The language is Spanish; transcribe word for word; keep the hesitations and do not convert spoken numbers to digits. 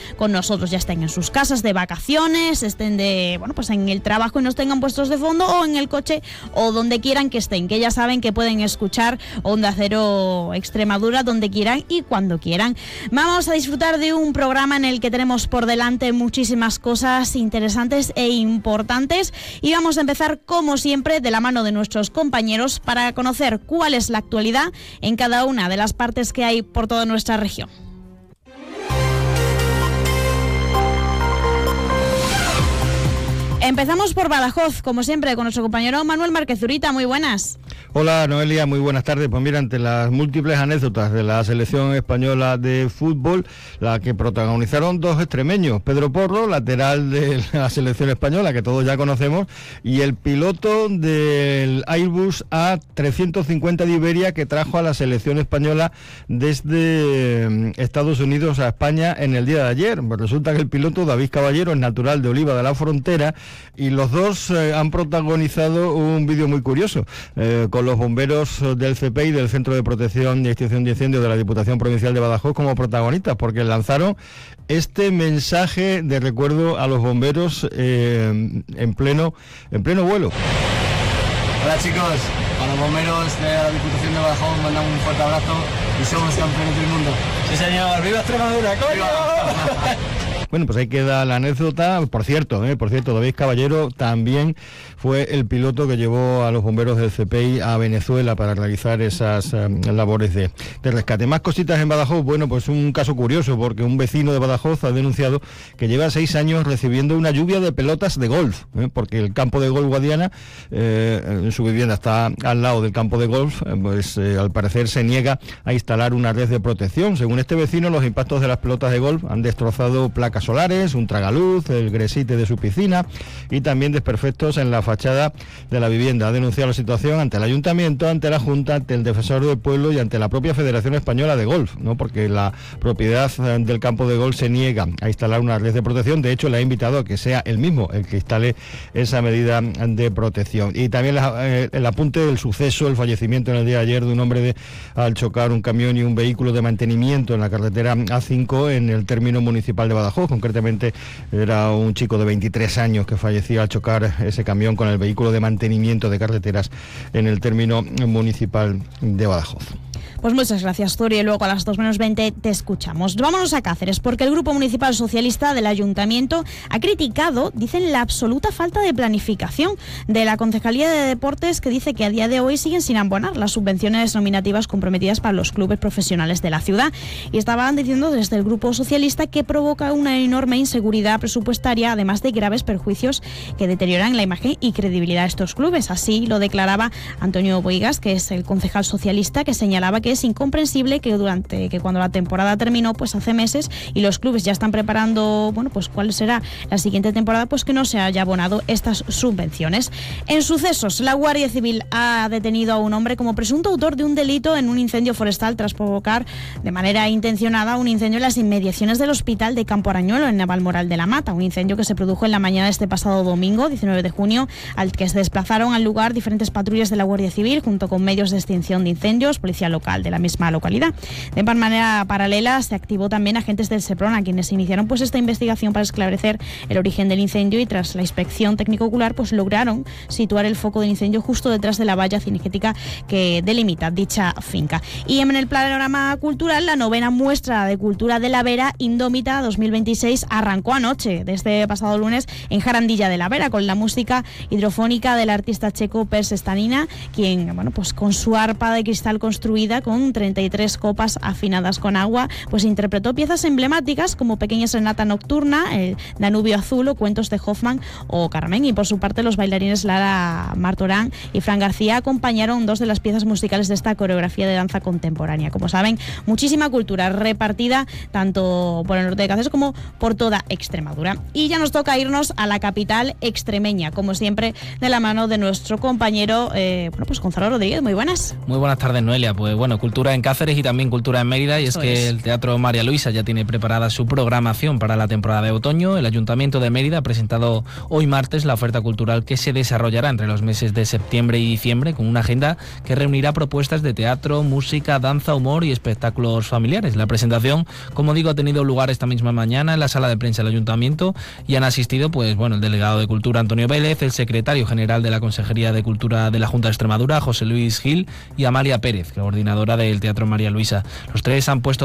con nosotros, ya estén en sus casas de vacaciones, estén de, bueno, pues en el trabajo y nos tengan puestos de fondo, o en el coche, o donde quieran que estén, que ya saben que pueden escuchar Onda Cero Extremadura donde quieran y cuando quieran. Vamos a disfrutar de un programa en el que tenemos por delante muchísimas cosas interesantes e importantes, y vamos a empezar como siempre de la mano de nuestros compañeros para conocer cuál es la actualidad en cada una de las partes que hay por toda nuestra región. Empezamos por Badajoz, como siempre, con nuestro compañero Manuel Márquez Zurita. Muy buenas. Hola Noelia, muy buenas tardes. Pues mira, ante las múltiples anécdotas de la selección española de fútbol, la que protagonizaron dos extremeños, Pedro Porro, lateral de la selección española, que todos ya conocemos, y el piloto del Airbus A trescientos cincuenta de Iberia, que trajo a la selección española desde Estados Unidos a España en el día de ayer. Pues resulta que el piloto, David Caballero, es natural de Oliva de la Frontera, y los dos eh, han protagonizado un vídeo muy curioso eh, con los bomberos del C P I, del Centro de Protección y Extinción de Incendios de la Diputación Provincial de Badajoz, como protagonistas, porque lanzaron este mensaje de recuerdo a los bomberos eh, en pleno en pleno vuelo. Hola chicos, a los bomberos de la Diputación de Badajoz mandamos un fuerte abrazo y somos campeones del mundo. Sí señor, ¡viva Extremadura, coño! Bueno, pues ahí queda la anécdota. Por cierto, eh, por cierto, David Caballero también fue el piloto que llevó a los bomberos del C P I a Venezuela para realizar esas eh, labores de, de rescate. Más cositas en Badajoz. Bueno, pues un caso curioso, porque un vecino de Badajoz ha denunciado que lleva seis años recibiendo una lluvia de pelotas de golf, eh, porque el campo de golf Guadiana, eh, en su vivienda está al lado del campo de golf, eh, pues eh, al parecer se niega a instalar una red de protección. Según este vecino, los impactos de las pelotas de golf han destrozado placas solares, un tragaluz, el gresite de su piscina y también desperfectos en la fachada de la vivienda. Ha denunciado la situación ante el Ayuntamiento, ante la Junta, ante el Defensor del Pueblo y ante la propia Federación Española de Golf, ¿no? Porque la propiedad del campo de golf se niega a instalar una red de protección. De hecho, le ha invitado a que sea él mismo el que instale esa medida de protección. Y también eh, el apunte del suceso, el fallecimiento en el día de ayer de un hombre de, al chocar un camión y un vehículo de mantenimiento en la carretera A cinco en el término municipal de Badajoz. Concretamente era un chico de veintitrés años que fallecía al chocar ese camión con el vehículo de mantenimiento de carreteras en el término municipal de Badajoz. Pues muchas gracias, Zuri, y luego a las dos menos veinte te escuchamos. Vámonos a Cáceres, porque el Grupo Municipal Socialista del Ayuntamiento ha criticado, dicen, la absoluta falta de planificación de la Concejalía de Deportes, que dice que a día de hoy siguen sin abonar las subvenciones nominativas comprometidas para los clubes profesionales de la ciudad. Y estaban diciendo desde el Grupo Socialista que provoca una enorme inseguridad presupuestaria, además de graves perjuicios que deterioran la imagen y credibilidad de estos clubes. Así lo declaraba Antonio Boigas, que es el concejal socialista, que señalaba que es incomprensible que durante que cuando la temporada terminó, pues hace meses, y los clubes ya están preparando, bueno, pues cuál será la siguiente temporada, pues que no se haya abonado estas subvenciones. En sucesos, la Guardia Civil ha detenido a un hombre como presunto autor de un delito en un incendio forestal tras provocar de manera intencionada un incendio en las inmediaciones del hospital de Campo Arañuelo, en Navalmoral de la Mata, un incendio que se produjo en la mañana de este pasado domingo, diecinueve de junio, al que se desplazaron al lugar diferentes patrullas de la Guardia Civil junto con medios de extinción de incendios, policía local de la misma localidad. De manera paralela se activó también agentes del SEPRONA, quienes iniciaron pues esta investigación para esclarecer el origen del incendio, y tras la inspección técnico-ocular pues lograron situar el foco del incendio justo detrás de la valla cinegética que delimita dicha finca. Y en el panorama cultural, la novena muestra de cultura de la Vera Indómita dos mil veintiséis arrancó anoche, desde pasado lunes, en Jarandilla de la Vera, con la música hidrofónica del artista checo Pers Stanina, quien, bueno, pues con su arpa de cristal construida con treinta y tres copas afinadas con agua, pues interpretó piezas emblemáticas como Pequeña Serenata Nocturna, el Danubio Azul o Cuentos de Hoffman o Carmen. Y por su parte, los bailarines Lara Martorán y Fran García acompañaron dos de las piezas musicales de esta coreografía de danza contemporánea. Como saben, muchísima cultura repartida tanto por el norte de Cáceres como por toda Extremadura. Y ya nos toca irnos a la capital extremeña, como siempre, de la mano de nuestro compañero eh, bueno, pues Gonzalo Rodríguez. Muy buenas. Muy buenas tardes, Noelia. Pues bueno, cultura en Cáceres y también cultura en Mérida, y es Eso que es. el Teatro María Luisa ya tiene preparada su programación para la temporada de otoño. El Ayuntamiento de Mérida ha presentado hoy martes la oferta cultural que se desarrollará entre los meses de septiembre y diciembre, con una agenda que reunirá propuestas de teatro, música, danza, humor y espectáculos familiares. La presentación, como digo, ha tenido lugar esta misma mañana en la sala de prensa del Ayuntamiento y han asistido, pues bueno, el delegado de Cultura Antonio Vélez, el secretario general de la Consejería de Cultura de la Junta de Extremadura, José Luis Gil, y Amalia Pérez, coordinadora del Teatro María Luisa. Los tres han puesto